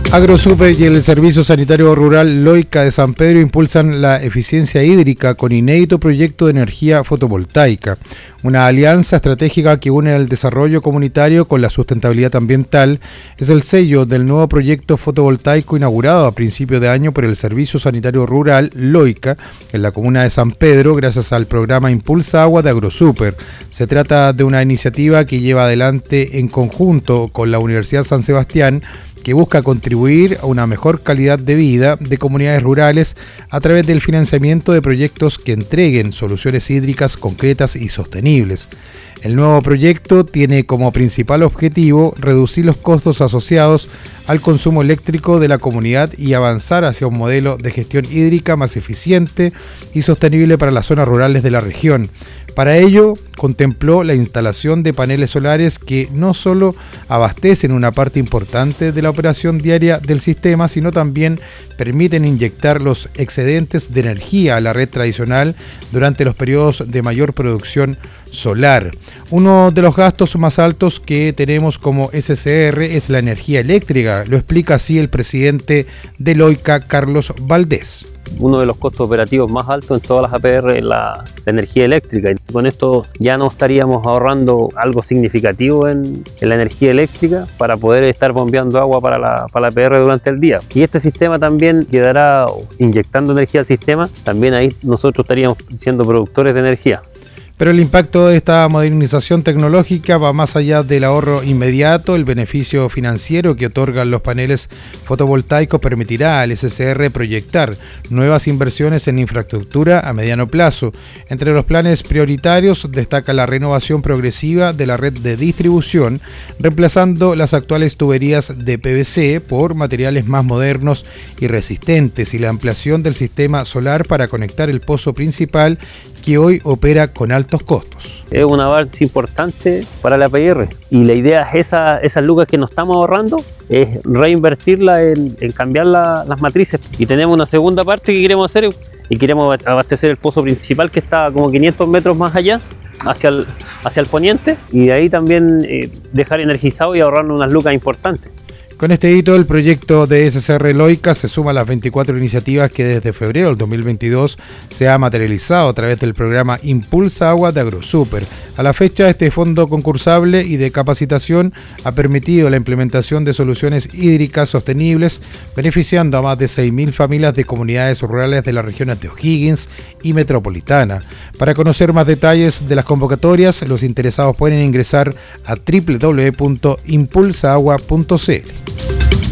Agrosuper y el Servicio Sanitario Rural Loica de San Pedro impulsan la eficiencia hídrica con inédito proyecto de energía fotovoltaica, una alianza estratégica que une el desarrollo comunitario con la sustentabilidad ambiental. Es el sello del nuevo proyecto fotovoltaico inaugurado a principio de año por el Servicio Sanitario Rural Loica en la comuna de San Pedro gracias al programa Impulsa Agua de Agrosuper. Se trata de una iniciativa que lleva adelante en conjunto con la Universidad San Sebastián, que busca contribuir a una mejor calidad de vida de comunidades rurales a través del financiamiento de proyectos que entreguen soluciones hídricas concretas y sostenibles. El nuevo proyecto tiene como principal objetivo reducir los costos asociados al consumo eléctrico de la comunidad y avanzar hacia un modelo de gestión hídrica más eficiente y sostenible para las zonas rurales de la región. Para ello, contempló la instalación de paneles solares que no solo abastecen una parte importante de la operación diaria del sistema, sino también permiten inyectar los excedentes de energía a la red tradicional durante los periodos de mayor producción solar. Uno de los gastos más altos que tenemos como SCR es la energía eléctrica, lo explica así el presidente de Loica, Carlos Valdés. Uno de los costos operativos más altos en todas las APR es la energía eléctrica. Y con esto ya no estaríamos ahorrando algo significativo en la energía eléctrica para poder estar bombeando agua para la APR durante el día. Y este sistema también quedará inyectando energía al sistema. También ahí nosotros estaríamos siendo productores de energía. Pero el impacto de esta modernización tecnológica va más allá del ahorro inmediato. El beneficio financiero que otorgan los paneles fotovoltaicos permitirá al SCR proyectar nuevas inversiones en infraestructura a mediano plazo. Entre los planes prioritarios destaca la renovación progresiva de la red de distribución, reemplazando las actuales tuberías de PVC por materiales más modernos y resistentes, y la ampliación del sistema solar para conectar el pozo principal que hoy opera con altos costos. Es un avance importante para la APR y la idea es esas lucas que nos estamos ahorrando, es reinvertirla en cambiar las matrices. Y tenemos una segunda parte que queremos hacer y queremos abastecer el pozo principal que está como 500 metros más allá, hacia el poniente, y de ahí también dejar energizado y ahorrarnos unas lucas importantes. Con este hito, el proyecto de SCR Loica se suma a las 24 iniciativas que desde febrero del 2022 se ha materializado a través del programa Impulsa Agua de Agrosuper. A la fecha, este fondo concursable y de capacitación ha permitido la implementación de soluciones hídricas sostenibles, beneficiando a más de 6.000 familias de comunidades rurales de las regiones de O'Higgins y Metropolitana. Para conocer más detalles de las convocatorias, los interesados pueden ingresar a www.impulsaagua.cl.